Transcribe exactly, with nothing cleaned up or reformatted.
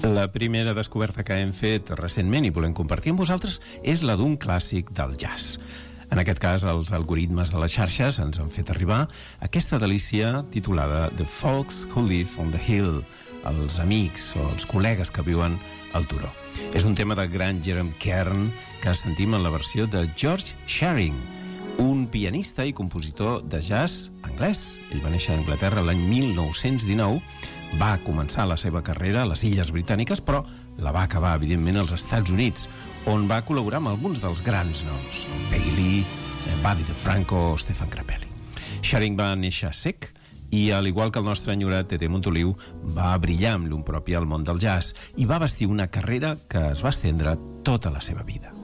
La primera descoberta que hem fet recentment i volem compartir amb vosaltres és la d'un clàssic del jazz. En aquest cas, els algoritmes de les xarxes ens han fet arribar aquesta delícia titulada The Folks Who Live on the Hill, els amics o els col·legues que viuen al turó. És un tema del gran Jerome Kern que sentim en la versió de George Shearing, un pianista i compositor de jazz anglès. Ell va néixer a Anglaterra l'any mil nou-cents dinou, va començar la seva carrera a les Illes Britàniques, però la va acabar, evidentment, als Estats Units, on va col·laborar amb alguns dels grans noms, Peggy Lee, Buddy DeFranco o Stefan Grappelli. Shearing va néixer sec i, al igual que el nostre enyorat Tete Montoliu, va brillar amb llum pròpia al món del jazz i va vestir una carrera que es va estendre tota la seva vida.